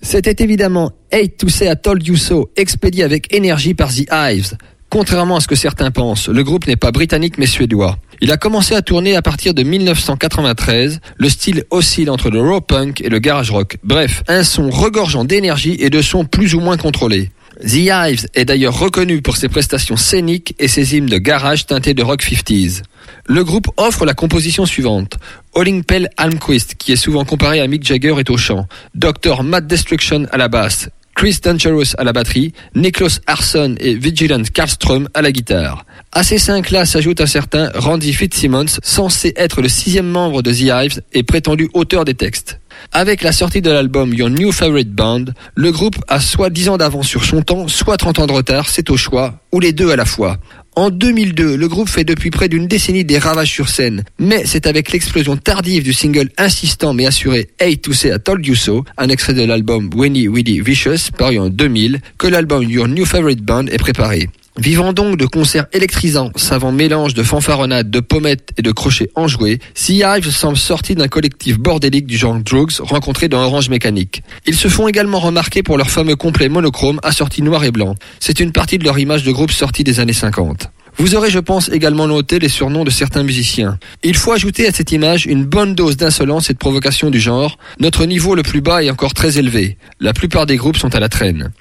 C'était évidemment Hate to Say I Told You So, expédié avec énergie par The Hives. Contrairement à ce que certains pensent, le groupe n'est pas britannique mais suédois. Il a commencé à tourner à partir de 1993. Le style oscille entre le raw punk et le garage rock. Bref, un son regorgeant d'énergie et de sons plus ou moins contrôlés. The Hives est d'ailleurs reconnu pour ses prestations scéniques et ses hymnes de garage teintés de rock 50s. Le groupe offre la composition suivante. Olling Pell Almquist, qui est souvent comparé à Mick Jagger, est au chant. Dr. Matt Destruction à la basse. Chris Dangerous à la batterie, Niklas Arson et Vigilant Karlström à la guitare. À ces 5-là s'ajoute un certain Randy Fitzsimmons, censé être le 6e membre de The Hives et prétendu auteur des textes. Avec la sortie de l'album Your New Favorite Band, le groupe a soit 10 ans d'avance sur son temps, soit 30 ans de retard, c'est au choix, ou les deux à la fois. En 2002, le groupe fait depuis près d'une décennie des ravages sur scène, mais c'est avec l'explosion tardive du single insistant mais assuré Hate to Say I Told You So, un extrait de l'album Winnie Weedy Vicious, paru en 2000, que l'album Your New Favorite Band est préparé. Vivant donc de concerts électrisants, savant mélange de fanfaronnades, de pommettes et de crochets enjoués, The Hives semble sorti d'un collectif bordélique du genre Drugs rencontré dans Orange Mécanique. Ils se font également remarquer pour leur fameux complet monochrome assorti noir et blanc. C'est une partie de leur image de groupe sortie des années 50. Vous aurez, je pense, également noté les surnoms de certains musiciens. Il faut ajouter à cette image une bonne dose d'insolence et de provocation du genre. Notre niveau le plus bas est encore très élevé. La plupart des groupes sont à la traîne.